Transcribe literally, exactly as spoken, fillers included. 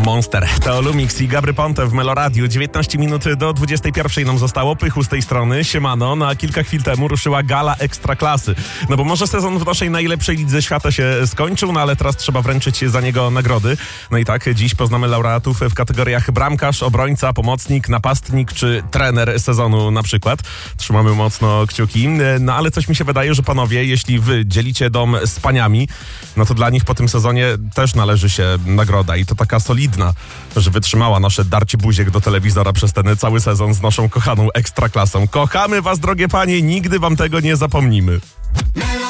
Monster. To Lumix i Gabry Ponte w Meloradiu. dziewiętnaście minut do dwudziestej pierwszej nam zostało. Pychu z tej strony. Siemano. Na kilka chwil temu ruszyła gala Ekstraklasy. No bo może sezon w naszej najlepszej lidze świata się skończył, no ale teraz trzeba wręczyć za niego nagrody. No i tak, dziś poznamy laureatów w kategoriach bramkarz, obrońca, pomocnik, napastnik czy trener sezonu na przykład. Trzymamy mocno kciuki. No ale coś mi się wydaje, że panowie, jeśli wy dzielicie dom z paniami, no to dla nich po tym sezonie też należy się nagroda i to taka solidna, że wytrzymała nasze darcie buziek do telewizora przez ten cały sezon z naszą kochaną Ekstraklasą. Kochamy was, drogie panie, nigdy wam tego nie zapomnimy.